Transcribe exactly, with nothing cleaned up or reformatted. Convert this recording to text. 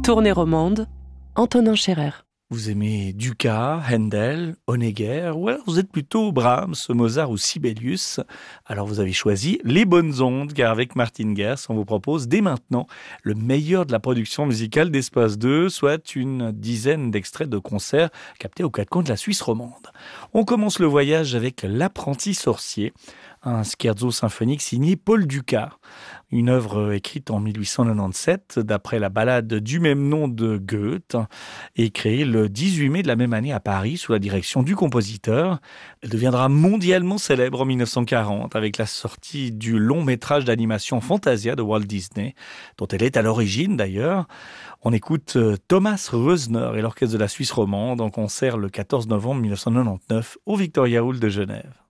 Tournée romande, Antonin Scherer. Vous aimez Dukas, Handel, Honegger, ou alors vous êtes plutôt Brahms, Mozart ou Sibelius. Alors vous avez choisi les bonnes ondes, car avec Martin Gers, on vous propose dès maintenant le meilleur de la production musicale d'Espace deux, soit une dizaine d'extraits de concerts captés aux quatre coins de la Suisse romande. On commence le voyage avec L'Apprenti sorcier, un scherzo symphonique signé Paul Dukas. Une œuvre écrite en mille huit cent quatre-vingt-dix-sept d'après la ballade du même nom de Goethe et créée le dix-huit mai de la même année à Paris sous la direction du compositeur. Elle deviendra mondialement célèbre en mille neuf cent quarante avec la sortie du long métrage d'animation Fantasia de Walt Disney, dont elle est à l'origine d'ailleurs. On écoute Thomas Reusner et l'orchestre de la Suisse romande en concert le quatorze novembre mille neuf cent quatre-vingt-dix-neuf au Victoria Hall de Genève.